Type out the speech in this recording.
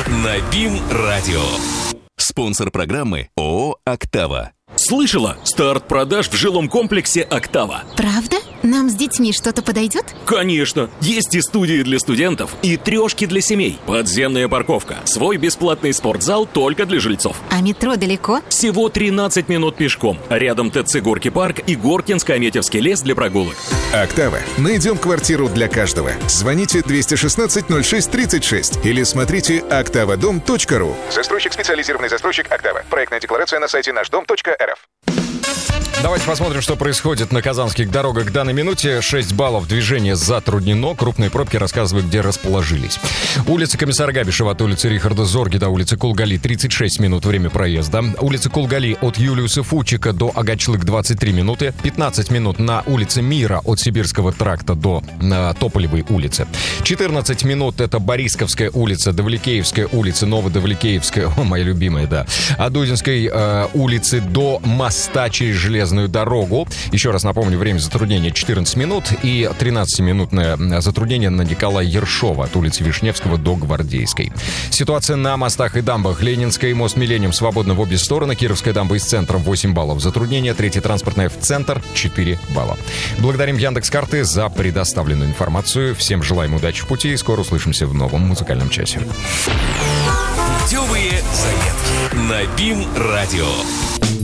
на БИМ-радио. Спонсор программы ООО «Октава». Слышала? Старт продаж в жилом комплексе «Октава». Правда? Нам с детьми что-то подойдет? Конечно! Есть и студии для студентов, и трешки для семей. Подземная парковка. Свой бесплатный спортзал только для жильцов. А метро далеко? Всего 13 минут пешком. Рядом ТЦ «Горки парк» и Горкинско-Аметьевский лес для прогулок. «Октава». Найдем квартиру для каждого. Звоните 216-06-36 или смотрите oktavadom.ru. Застройщик, специализированный застройщик «Октава». Проектная декларация на сайте нашдом.рф. Давайте посмотрим, что происходит на казанских дорогах в данной минуте. 6 баллов, движение затруднено. Крупные пробки, рассказываю, где расположились. Улица Комиссара Габишева от улицы Рихарда Зорги до улицы Кулгали 36 минут время проезда. Улица Кулгали от Юлиуса Фучика до Агачлык 23 минуты. 15 минут на улице Мира от Сибирского тракта до Тополевой улицы. 14 минут это Борисковская улица, Давликеевская улица, Новодавликеевская, моя любимая, да. От Дудинской улицы до моста через железную дорогу. Еще раз напомню, время затруднения 14 минут и 13-минутное затруднение на Николая Ершова от улицы Вишневского до Гвардейской. Ситуация на мостах и дамбах. Ленинская, мост Миллениум свободно в обе стороны. Кировская дамба из центра 8 баллов затруднения. Третья транспортная в центр 4 балла. Благодарим Яндекс.Карты за предоставленную информацию. Всем желаем удачи в пути и скоро услышимся в новом музыкальном часе. Путевые заметки на БИМ-радио.